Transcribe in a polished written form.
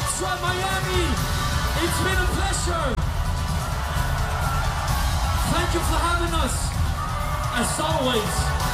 That's right, Miami. It's been a pleasure. Thank you for having us, as always.